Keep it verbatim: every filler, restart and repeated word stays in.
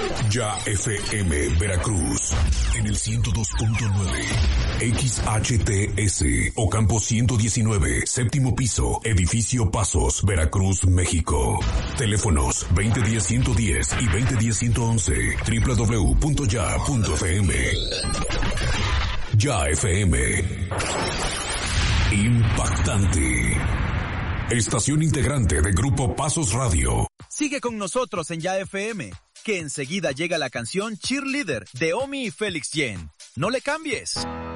Ya F M Veracruz en el ciento dos punto nueve, X H T S Ocampo ciento diecinueve, séptimo piso, edificio Pasos, Veracruz, México. Teléfonos veinte diez ciento diez y veinte diez ciento once, doble u doble u doble u punto ya punto f m. Ya F M. Impactante. Estación integrante de Grupo Pasos Radio. Sigue con nosotros en Ya F M, que enseguida llega la canción Cheerleader de Omi y Félix Yen. No le cambies.